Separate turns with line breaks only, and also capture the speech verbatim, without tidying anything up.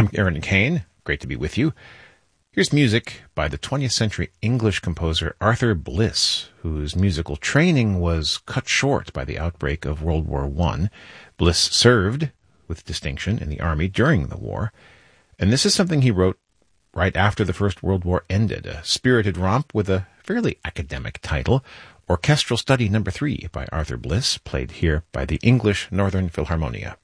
I'm Aaron Kane. Great to be with you. Here's music by the twentieth century English composer Arthur Bliss, whose musical training was cut short by the outbreak of World War One. Bliss served with distinction in the army during the war, and this is something he wrote right after the First World War ended, a spirited romp with a fairly academic title, Orchestral Study Number Three by Arthur Bliss, played here by the English Northern Philharmonia.